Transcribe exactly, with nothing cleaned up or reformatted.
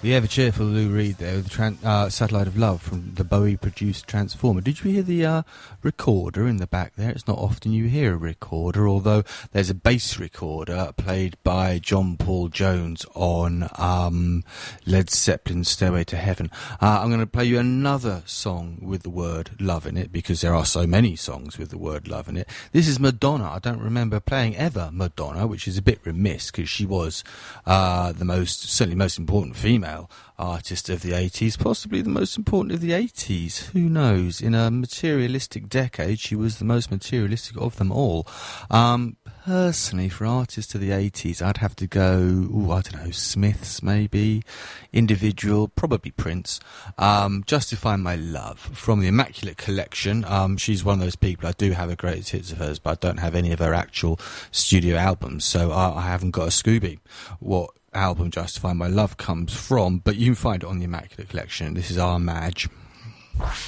The ever-cheerful Lou Reed there with the tran- uh, Satellite of Love from the Bowie-produced Transformer. Did you hear the uh, recorder in the back there? It's not often you hear a recorder, although there's a bass recorder played by John Paul Jones on um, Led Zeppelin's Stairway to Heaven. Uh, I'm going to play you another song with the word love in it, because there are so many songs with the word love in it. This is Madonna. I don't remember playing ever Madonna, which is a bit remiss, because she was uh, the most, certainly most important female artist of the eighties, possibly the most important of the eighties. Who knows? In a materialistic decade, she was the most materialistic of them all. Um, personally, for artists of the eighties, I'd have to go, ooh, I don't know, Smiths maybe, Individual, probably Prince. Um, Justify My Love from the Immaculate Collection. Um, she's one of those people, I do have a greatest hits of hers, but I don't have any of her actual studio albums, so I, I haven't got a Scooby what album Justify My Love comes from, but you can find it on the Immaculate Collection. This is our Madge.